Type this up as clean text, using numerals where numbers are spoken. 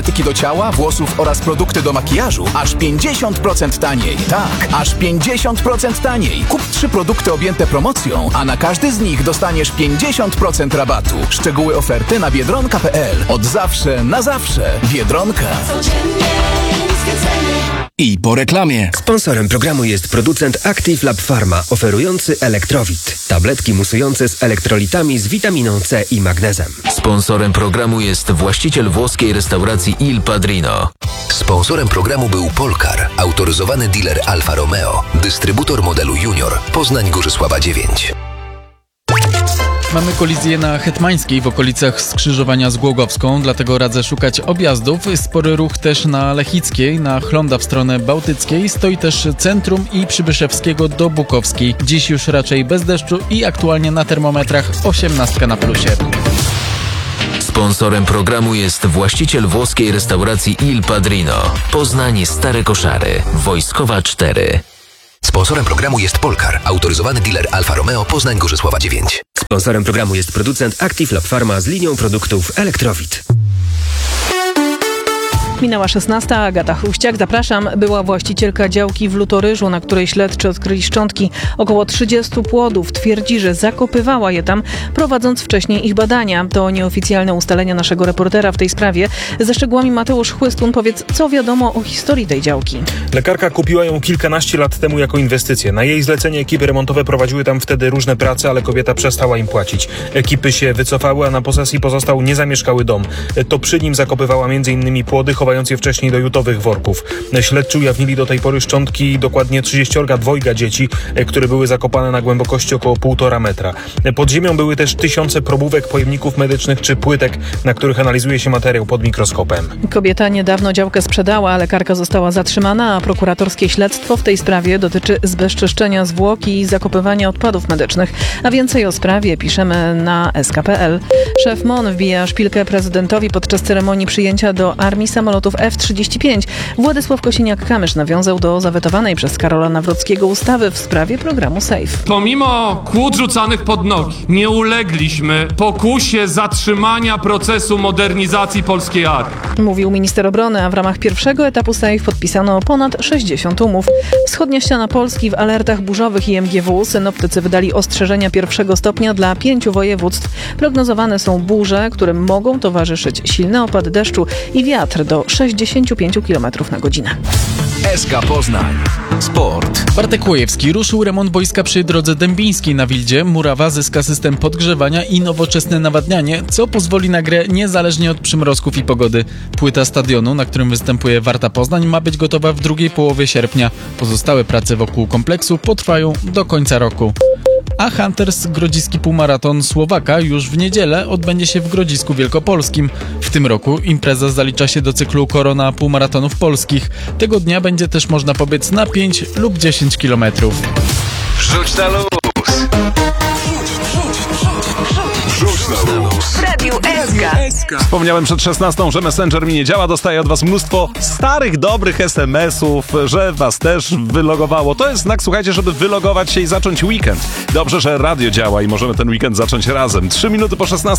Kosmetyki do ciała, włosów oraz produkty do makijażu aż 50% taniej. Tak, aż 50% taniej. Kup 3 produkty objęte promocją, a na każdy z nich dostaniesz 50% rabatu. Szczegóły oferty na biedronka.pl. Od zawsze na zawsze. Biedronka. I po reklamie. Sponsorem programu jest producent Active Lab Pharma, oferujący Elektrowit. Tabletki musujące z elektrolitami z witaminą C i magnezem. Sponsorem programu jest właściciel włoskiej restauracji Il Padrino. Sponsorem programu był Polkar, autoryzowany dealer Alfa Romeo, dystrybutor modelu Junior, Poznań Górzysława 9. Mamy kolizję na Hetmańskiej w okolicach skrzyżowania z Głogowską, dlatego radzę szukać objazdów. Spory ruch też na Lechickiej, na Chląda w stronę bałtyckiej. Stoi też Centrum i Przybyszewskiego do Bukowskiej. Dziś już raczej bez deszczu i aktualnie na termometrach 18 na plusie. Sponsorem programu jest właściciel włoskiej restauracji Il Padrino. Poznań Stare Koszary, Wojskowa 4. Sponsorem programu jest Polkar, autoryzowany dealer Alfa Romeo, Poznań Górzysława 9. Sponsorem programu jest producent Active Lab Pharma z linią produktów Elektrowit. Minęła 16. Agata Chruściak. Zapraszam. Była właścicielka działki w Lutoryżu, na której śledczy odkryli szczątki około 30 płodów. Twierdzi, że zakopywała je tam, prowadząc wcześniej ich badania. To nieoficjalne ustalenia naszego reportera w tej sprawie. Ze szczegółami Mateusz Chłystun. Powiedz, co wiadomo o historii tej działki? Lekarka kupiła ją kilkanaście lat temu jako inwestycję. Na jej zlecenie ekipy remontowe prowadziły tam wtedy różne prace, ale kobieta przestała im płacić. Ekipy się wycofały, a na posesji pozostał niezamieszkały dom. To przy nim zakopywała m.in. płody, chowając je wcześniej do jutowych worków. Śledczy ujawnili do tej pory szczątki dokładnie 32 dzieci, które były zakopane na głębokości około 1,5 metra. Pod ziemią były też tysiące probówek, pojemników medycznych czy płytek, na których analizuje się materiał pod mikroskopem. Kobieta niedawno działkę sprzedała, lekarka została zatrzymana, a prokuratorskie śledztwo w tej sprawie dotyczy zbezczeszczenia zwłok i zakopywania odpadów medycznych. A więcej o sprawie piszemy na sk.pl. Szef MON wbija szpilkę prezydentowi podczas ceremonii przyjęcia do armii samolotów F-35. Władysław Kosiniak-Kamysz nawiązał do zawetowanej przez Karola Nawrockiego ustawy w sprawie programu SAFE. Pomimo kłód rzucanych pod nogi, nie ulegliśmy pokusie zatrzymania procesu modernizacji polskiej armii. Mówił minister obrony, a w ramach pierwszego etapu SAFE podpisano ponad 60 umów. Wschodnia ściana Polski w alertach burzowych IMGW. Synoptycy wydali ostrzeżenia 1 stopnia dla 5 województw. Prognozowane są burze, którym mogą towarzyszyć silny opad deszczu i wiatr do 65 km na godzinę. SK Poznań. Sport. Bartek Łojewski ruszył remont boiska przy drodze dębińskiej na Wildzie. Murawa zyska system podgrzewania i nowoczesne nawadnianie, co pozwoli na grę niezależnie od przymrozków i pogody. Płyta stadionu, na którym występuje Warta Poznań, ma być gotowa w drugiej połowie sierpnia. Pozostałe prace wokół kompleksu potrwają do końca roku. A Hunters Grodziski Półmaraton Słowaka już w niedzielę odbędzie się w Grodzisku Wielkopolskim. W tym roku impreza zalicza się do cyklu Korona Półmaratonów Polskich. Tego dnia będzie też można pobiec na 5 lub 10 kilometrów. Rzuć na luz. Rzuć na luz. W Radiu SK. Wspomniałem przed 16, że Messenger mi nie działa. Dostaję od was mnóstwo starych, dobrych SMS-ów, że was też wylogowało. To jest znak, słuchajcie, żeby wylogować się i zacząć weekend. Dobrze, że radio działa i możemy ten weekend zacząć razem. 3 minuty po 16.